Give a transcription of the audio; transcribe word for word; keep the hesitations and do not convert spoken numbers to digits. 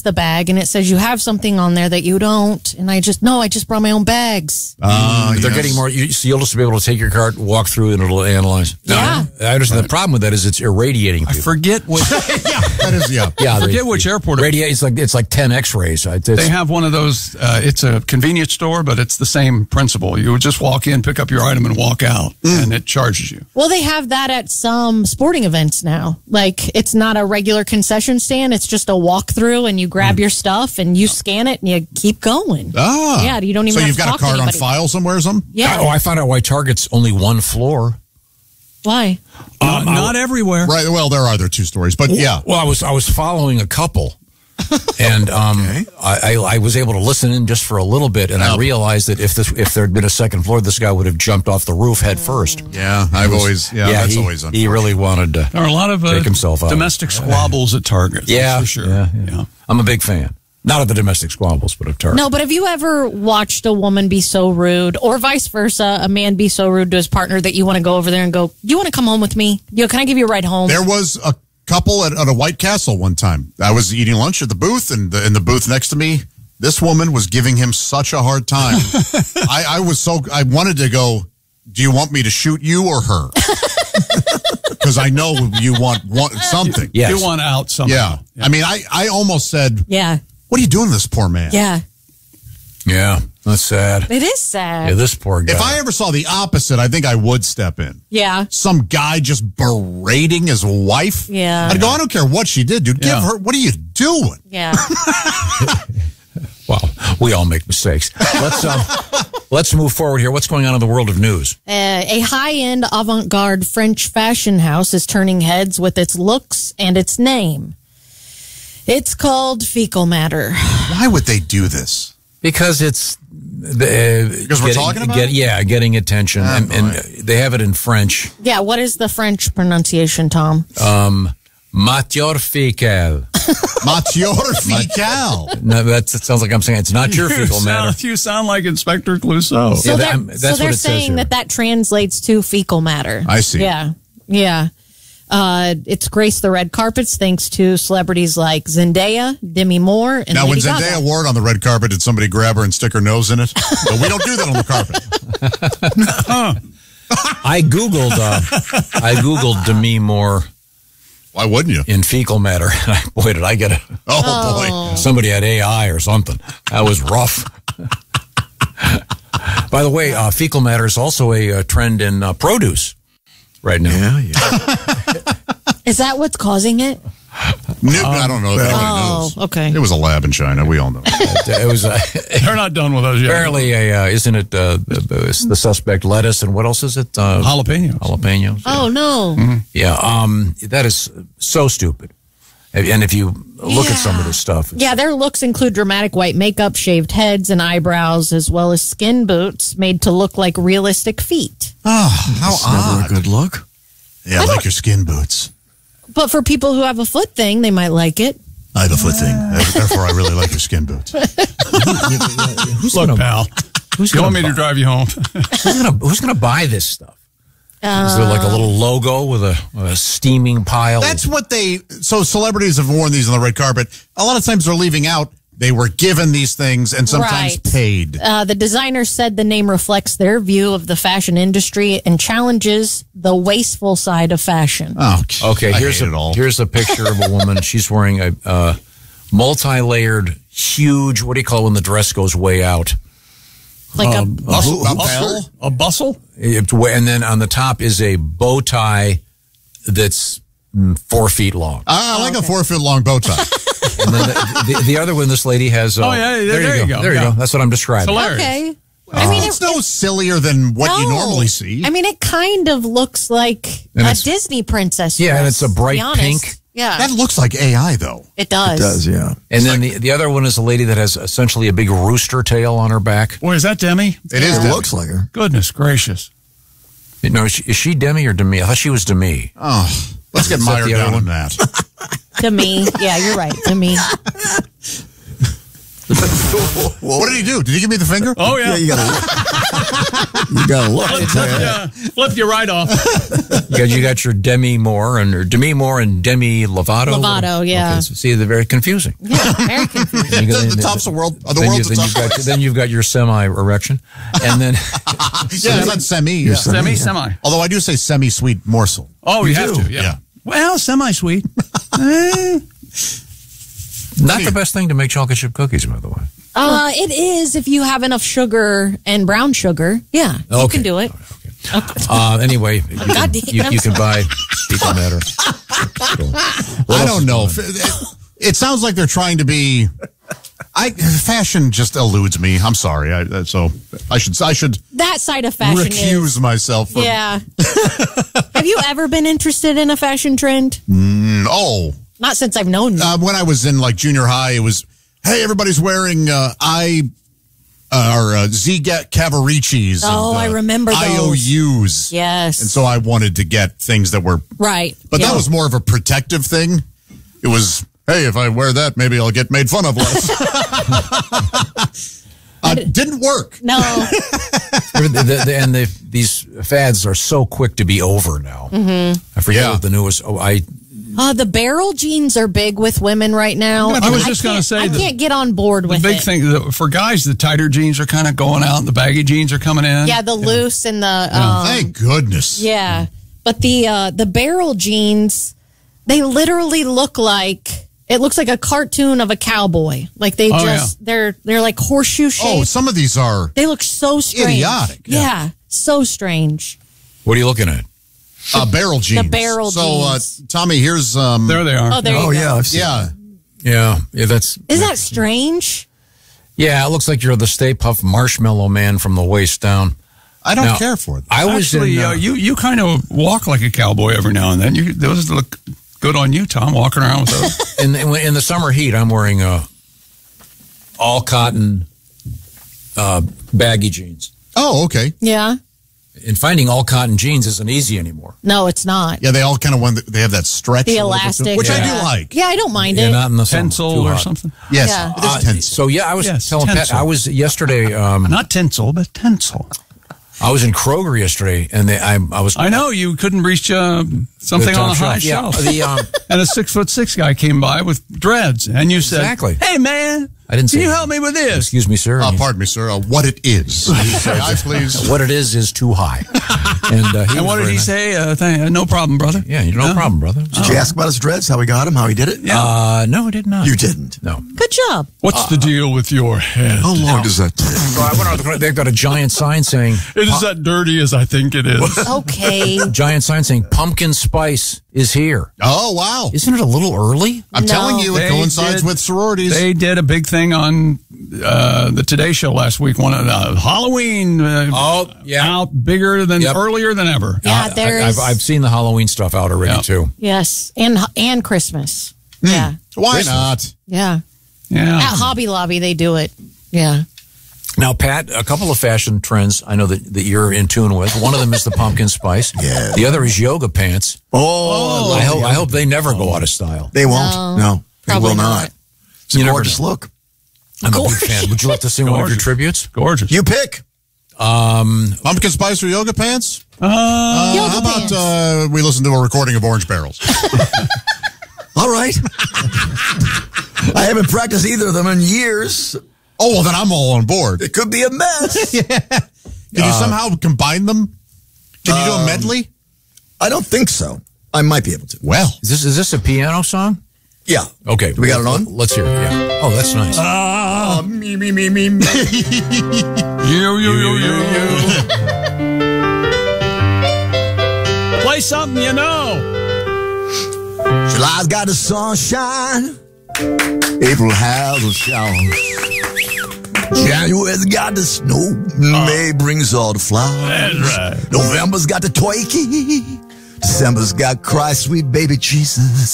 the bag and it says you have something on there that you don't. And I just, no, I just brought my own bags. Uh, They're yes. getting more, you, so you'll just be able to take your cart, walk through, and it'll analyze. Yeah. No, I understand. The problem with that is it's irradiating I people. forget what. yeah, that is, yeah. Yeah, I forget they- which airport. Radiate, it's like, it's like ten x-rays. It's, They have one of those. Uh, it's a convenience store, but it's the same principle. You would just walk in, pick up your item, and walk out, Mm. and it charges you. Well, they have that at some sporting events now. Like, it's not a regular concession stand. It's just a walkthrough, and you grab your stuff, and you scan it, and you keep going. Ah. Yeah, you don't even So have you've to got talk a card to on anybody. file somewhere or something? Yeah. Oh, I found out why Target's only one floor. Why? Uh, Um, not everywhere. Right. Well, there are there two stories, but yeah. Well, I was I was following a couple, and um, Okay. I, I I was able to listen in just for a little bit, and I Oh. realized that if this if there had been a second floor, this guy would have jumped off the roof head first. Yeah, I've always, yeah, that's he, always he unfortunate. really wanted to. There are a lot of uh, Take himself out. domestic squabbles at Target. Yeah, that's for sure. yeah, yeah. I'm a big fan. Not of the domestic squabbles, but of Target. No, but have you ever watched a woman be so rude, or vice versa, a man be so rude to his partner that you want to go over there and go, do you want to come home with me? You know, can I give you a ride home? There was a couple at, at a White Castle one time. I was eating lunch at the booth, and the, in the booth next to me, this woman was giving him such a hard time. I, I was so, I wanted to go, do you want me to shoot you or her? Because I know you want, want something. Yes. You want out somehow. Yeah. I mean, I, I almost said, yeah. what are you doing to this poor man? Yeah. Yeah, that's sad. It is sad. Yeah, this poor guy. If I ever saw the opposite, I think I would step in. yeah. Some guy just berating his wife. Yeah. I'd go, I don't care what she did, dude. Give Yeah. her, what are you doing? Yeah. Well, we all make mistakes. Let's um, let's move forward here. What's going on in the world of news? Uh, a high-end avant-garde French fashion house is turning heads with its looks and its name. It's called Fecal Matter. Why would they do this? Because it's the, Because we're talking about get, it? yeah, getting attention, Ah, and, and boy. they have it in French. Yeah, what is the French pronunciation, Tom? Um, matière fécale. Matière fecal. No, that's, that sounds like I'm saying it's not your You fecal matter. sound, you sound like Inspector Clouseau. So Yeah, they're, that- that's so what they're it says saying here. that that translates to fecal matter. I see. Yeah, yeah. Uh, it's graced the red carpets thanks to celebrities like Zendaya, Demi Moore, and Now, when Lady Zendaya Gaga. wore it on the red carpet, did somebody grab her and stick her nose in it? But we don't do that on the carpet. I googled, uh, I googled Demi Moore Why wouldn't you? in fecal matter. Boy, did I get a Oh, boy. somebody had A I or something. That was rough. By the way, uh, fecal matter is also a, uh trend in uh, produce right now. Yeah, yeah. Is that what's causing it? New, I don't know if anybody Oh, knows. okay. It was a lab in China. We all know. It was uh, They're not done with those yet. apparently a, uh, isn't it uh, the, the suspect lettuce and what else is it? Uh, Jalapenos. jalapenos. Oh no. Yeah, um, that is so stupid. And if you look at some of Yeah. this stuff, it's- Yeah, their looks include dramatic white makeup, shaved heads and eyebrows, as well as skin boots made to look like realistic feet. Oh, how odd. Never a good look. Yeah, I like your skin boots. But for people who have a foot thing, they might like it. I have a foot thing. Therefore, I really like your skin boots. who's Look, gonna, pal. who's You gonna want me to buy- drive you home? Who's gonna, who's gonna buy this stuff? Is there like a little logo with a, a steaming pile? That's what they. So celebrities have worn these on the red carpet. A lot of times they're leaving out. They were given these things and sometimes Right. paid. Uh, the designer said the name reflects their view of the fashion industry and challenges the wasteful side of fashion. Oh, Okay, I here's hate a it all. here's a picture of a woman. She's wearing a uh, multi-layered, huge. What do you call it when the dress goes way out? Like a Bustle? a bustle? A bustle? It's way- and then on the top is a bow tie that's mm, four feet long. I like a four foot long bow tie. And then the, the, the other one, this lady has. Uh, Oh, yeah, there- there you go. There you Yeah. go. That's what I'm describing. Hilarious. okay. I mean, It's it, no sillier than what you no. normally see. I mean, it kind of looks like And a it's- Disney princess. Yeah, and dress, it's a to bright be honest. pink. Yeah, that looks like A I, though. it does. It does, yeah. And then the, the other one is a lady that has essentially a big rooster tail on her back. Boy, is that Demi? It is. It Demi. looks like her. Goodness gracious. You know, is she, is she Demi or Demi? I thought she was Demi. Oh, let's get Is that mired the other down one? in that. To me, yeah, you're right. To me, What did he do? Did he give me the finger? Oh, yeah. Yeah, you gotta look. You gotta look. It's, yeah. Flip you right off. You got, you got your Demi Moore and or Demi Moore and Demi Lovato. Lovato, yeah. Okay, so see, they're very confusing. Yeah, very confusing. You got- the, the tops of world, are the then, you, world's a then, tough you've got, place. then you've got your semi-erection, and then Yeah, it's not semi. Yeah. Semi, semi. Although I do say semi-sweet morsel. Oh, you, You have do, to, yeah. yeah. Well, semi-sweet. Eh. not the best thing to make chocolate chip cookies, by the way. Uh, it is if you have enough sugar and brown sugar. Yeah, you Okay. can do it. Uh, anyway, you can, God damn, you, I'm you can buy sorry. fecal matter. I don't know. It, it sounds like they're trying to be. I fashion just eludes me. I'm sorry. I, so I should I should That side of fashion recuse is. myself from. Yeah. Have you ever been interested in a fashion trend? Mm, oh, Not since I've known you. uh, when I was in like junior high, it was hey, everybody's wearing uh, I uh, or uh, Z-Get Cavaricis. Oh, and, uh, I remember those. I O Us. Yes. And so I wanted to get things that were, right. but Yeah. that was more of a protective thing. It was, hey, if I wear that, maybe I'll get made fun of less. uh, didn't work. No. The- the- the- and the, these fads are so quick to be over now. Mm-hmm. I forget Yeah. what the newest. Oh, I Uh, the barrel jeans are big with women right now. I was and just gonna can't- say I the- can't get on board The with big it. thing the, for guys, the tighter jeans are kind of going out, and the baggy jeans are coming in. Yeah, the loose and the um, Thank goodness. yeah, but the uh, the barrel jeans, they literally look like it looks like a cartoon of a cowboy. Like they Oh, just they're they're like horseshoe shaped. Oh, some of these are. They look so strange. Idiotic. Yeah, so strange. what are you looking at? Uh, barrel jeans. barrel so, jeans. uh, Tommy, here's um. There they are. Oh, there you Oh, go. yeah. I've seen yeah. Yeah, yeah, that's Isn't that strange? yeah. It looks like you're the Stay Puft Marshmallow Man from the waist down. I don't Now, care for it. I was Actually, in. Uh, uh, you you kind of walk like a cowboy every now and then. You those look good on you, Tom. Walking around with those. in, in in the summer heat, I'm wearing uh, all cotton uh, baggy jeans. Oh, okay. Yeah. And finding all cotton jeans isn't easy anymore. No, it's not. Yeah, they all kind of want. They have that stretch, The a little bit to elastic, it, which I yeah. do like. Yeah, I don't mind Yeah, it. not in the summer. Tencel Too or hot. something. Yes, Yeah. it is Uh, tense. so yeah, I was Yes, telling Pat. tinsel. I was yesterday. Um, Not tinsel, but tinsel. I was in Kroger yesterday, and they, I, I was. I know you couldn't reach uh, something The on the top high shelf. shelf. Yeah, the, um, and a six foot six guy came by with dreads, and you said, Exactly. "Hey, man, I didn't Can say you that. help me with this?" Excuse me, sir. Uh, And he- pardon me, sir. Uh, what it is? I please. What it is is too high. And, uh, he And was what did very he nice. say? Uh, th- uh, no problem, brother. Yeah, you no problem, brother. Did you ask about his dreads, how he got him, how he did it? Yeah. Uh, no, I did not. You didn't. No. Good job. What's the deal with your head? How long does that take? So I went out. They've got a giant sign saying. It is that dirty as I think it is. Okay. Giant sign saying pumpkin spice is here. Oh wow! Isn't it a little early? I'm No. telling you, it They coincides did- with sororities. They did a big thing on uh, the Today Show last week. One of uh, Halloween. Uh, Oh, yeah. out bigger than Yep. earlier than ever. Yeah, I, there I've, is. I've seen the Halloween stuff out already Yeah. too. Yes, and and Christmas. Yeah, Why Christmas. not? yeah. Yeah. At Hobby Lobby, they do it. Yeah. Now, Pat, a couple of fashion trends I know that, that you're in tune with. One of them is the pumpkin spice. Yeah. The other is yoga pants. Oh, I hope I hope they never go out of style. they won't. No, No, they probably will not. not. It's a You never gorgeous know. look. I'm a big fan. Would you like to sing one of your Gorgeous. tributes? Gorgeous. You pick. Um, Pumpkin spice or yoga pants? Uh, Uh, Yoga how about pants. uh, we listen to a recording of Orange Barrels? All right. I haven't practiced either of them in years. Oh, well, then I'm all on board. It could be a mess. Can you somehow combine them? Can you do a medley? I don't think so. I might be able to. Well, is this is this a piano song? Yeah. Okay, Do we got it on? Let's hear it. Yeah. Oh, that's nice. Ah, me, me, me, me, me. you, you, you, you, you. Play something you know. July's got the sunshine. April has the showers. January's got the snow. May brings all the flowers. That's right. November's got the turkey. December's got Christ, sweet baby Jesus.